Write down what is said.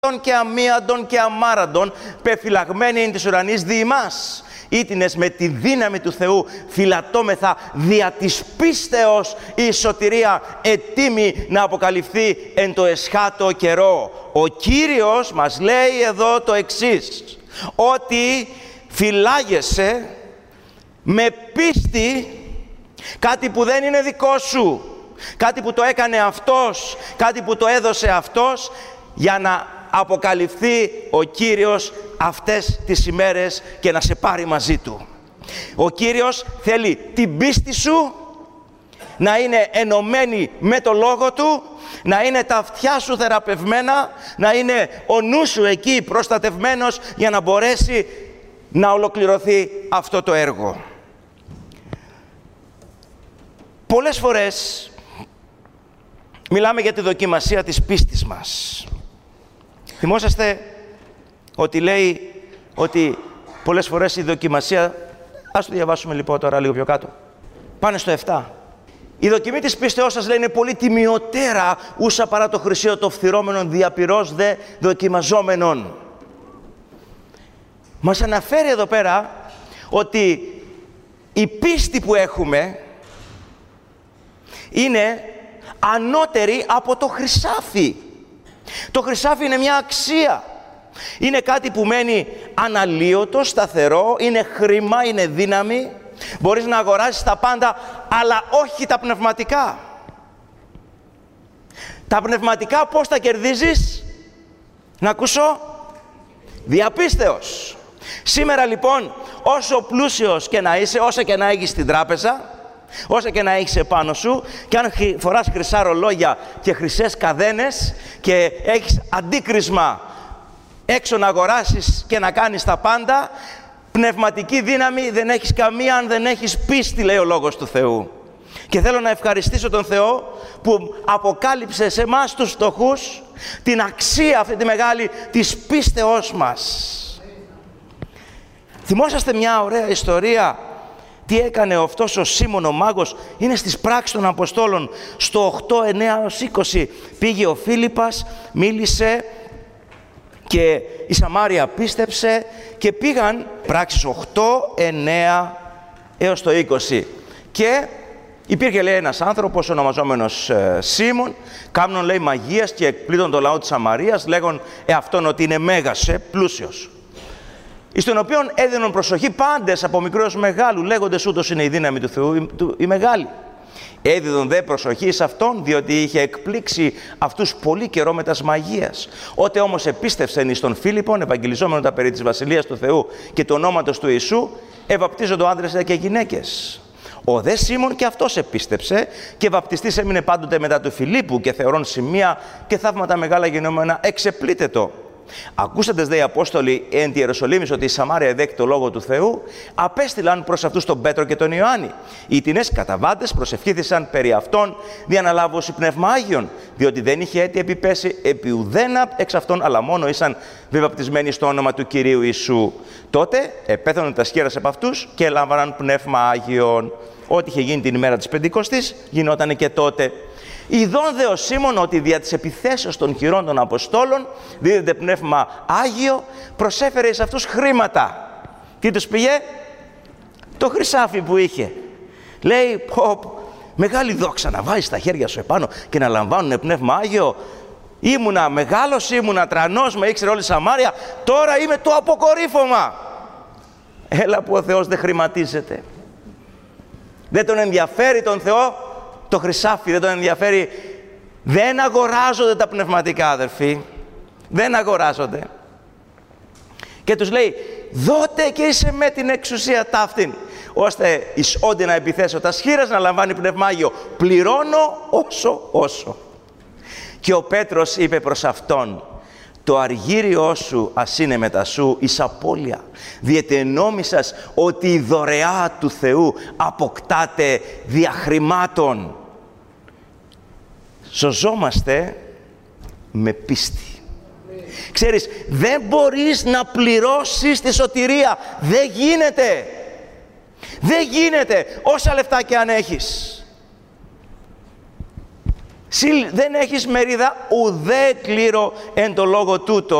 και αμίαντον και αμάραντον, πεφυλαγμένοι είναι της ουρανής δι' ημάς. Ήτινες με τη δύναμη του Θεού φυλατώμεθα δια της πίστεως η σωτηρία ετοίμη να αποκαλυφθεί εν το εσχάτο καιρό. Ο Κύριος μας λέει εδώ το εξής, ότι φυλάγεσαι με πίστη κάτι που δεν είναι δικό σου, κάτι που το έκανε αυτός, κάτι που το έδωσε αυτός, για να αποκαλυφθεί ο Κύριος αυτές τις ημέρες και να σε πάρει μαζί Του. Ο Κύριος θέλει την πίστη σου να είναι ενωμένη με το Λόγο Του, να είναι τα αυτιά σου θεραπευμένα, να είναι ο νους σου εκεί προστατευμένος για να μπορέσει να ολοκληρωθεί αυτό το έργο. Πολλές φορές μιλάμε για τη δοκιμασία της πίστης μας. Θυμόσαστε ότι λέει ότι πολλές φορές η δοκιμασία, ας το διαβάσουμε λοιπόν τώρα λίγο πιο κάτω, πάνε στο 7. Η δοκιμή της πίστεώς σας, λέει, είναι πολύ τιμιωτέρα ούσα παρά το χρυσίο το φθυρώμενον διαπυρός δε δοκιμαζόμενον. Μας αναφέρει εδώ πέρα ότι η πίστη που έχουμε είναι ανώτερη από το χρυσάφι. Το χρυσάφι είναι μια αξία. Είναι κάτι που μένει αναλύωτο, σταθερό, είναι χρήμα, είναι δύναμη. Μπορείς να αγοράσεις τα πάντα, αλλά όχι τα πνευματικά. Τα πνευματικά πώς τα κερδίζεις? Να ακούσω. Διαπίστεως. Σήμερα λοιπόν, όσο πλούσιος και να είσαι, όσα και να έχεις στην τράπεζα, όσα και να έχεις επάνω σου, και αν φοράς χρυσά ρολόγια και χρυσές καδένες και έχεις αντίκρισμα έξω να αγοράσεις και να κάνεις τα πάντα, πνευματική δύναμη δεν έχεις καμία αν δεν έχεις πίστη, λέει ο Λόγος του Θεού. Και θέλω να ευχαριστήσω τον Θεό που αποκάλυψε σε εμάς τους φτωχούς την αξία αυτή τη μεγάλη της πίστεώς μας. Θυμόσαστε μια ωραία ιστορία τι έκανε αυτός ο Σίμων ο μάγος? Είναι στις Πράξεις των Αποστόλων στο 8-9-20. Πήγε ο Φίλιππας, μίλησε και η Σαμάρια πίστεψε και πήγαν, Πράξεις 8-9 έως το 20. Και υπήρχε, λέει, ένας άνθρωπος ονομαζόμενος Σίμων, κάμνον, λέει, μαγείας και εκπλήττον το λαό της Σαμαρίας, λέγον αυτόν ότι είναι μέγας, πλούσιος. Εις τον οποίον έδιναν προσοχή πάντες από μικρού έως μεγάλου, λέγοντες ούτως είναι η δύναμη του Θεού η μεγάλη. Έδιδον δε προσοχή σε αυτόν, διότι είχε εκπλήξει αυτούς πολύ καιρό με τας μαγείας. Ότε όμως επίστευσεν εις τον Φίλιππον, ευαγγελιζόμενον τα περί της Βασιλείας του Θεού και του ονόματος του Ιησού, ευαπτίζονται άντρες και γυναίκες. Ο δε Σίμων και αυτός επίστεψε και βαπτιστής έμεινε πάντοτε μετά του Φιλίππου και θεωρών σημεία και θαύματα μεγάλα γινόμενα εξεπλήτετο. Ακούσαντες δε οι Απόστολοι εν τη Ιεροσολύμης ότι η Σαμάρια εδέχει το Λόγο του Θεού, απέστειλαν προς αυτούς τον Πέτρο και τον Ιωάννη. Οι τινές καταβάτες προσευχήθησαν περί αυτών δια να λάβωσι πνεύμα Άγιον, διότι δεν είχε έτη επιπέσει επί ουδένα εξ αυτών, αλλά μόνο ήσαν βαπτισμένοι στο όνομα του Κυρίου Ιησού. Τότε επέθανον τα σχέρας από αυτούς και έλαβαν πνεύμα Άγιον. Ό,τι είχε γίνει την ημέρα της Πεντηκοστής γινόταν και τότε. Ειδών δε ο Σίμων ότι δια της επιθέσεως των χειρών των Αποστόλων δίδεται πνεύμα Άγιο, προσέφερε εις αυτούς χρήματα. Τι τους πήγε? Το χρυσάφι που είχε. Λέει, μεγάλη δόξα να βάζεις τα χέρια σου επάνω και να λαμβάνουν πνεύμα Άγιο. Ήμουνα μεγάλος, ήμουνα τρανός, με ήξερε όλη η Σαμάρια, τώρα είμαι το αποκορύφωμα. Έλα που ο Θεός δεν χρηματίζεται. Δεν τον ενδιαφέρει τον Θεό το χρυσάφι, δεν τον ενδιαφέρει. Δεν αγοράζονται τα πνευματικά, αδερφοί. Δεν αγοράζονται. Και τους λέει, δότε και είσαι με την εξουσία ταύτην, ώστε εις όντι να επιθέσω τα σχήρας να λαμβάνει πνεύμα Άγιο. Πληρώνω όσο. Και ο Πέτρος είπε προς αυτόν, το αργύριό σου ας είναι μετά σου εις απώλεια, διότι νόμισας ότι η δωρεά του Θεού αποκτάται δια χρημάτων. Σωζόμαστε με πίστη. Ξέρεις, δεν μπορείς να πληρώσεις τη σωτηρία. Δεν γίνεται. Δεν γίνεται, όσα λεφτά και αν έχεις. δεν έχεις μερίδα ουδέ κλήρο εν το λόγο τούτο.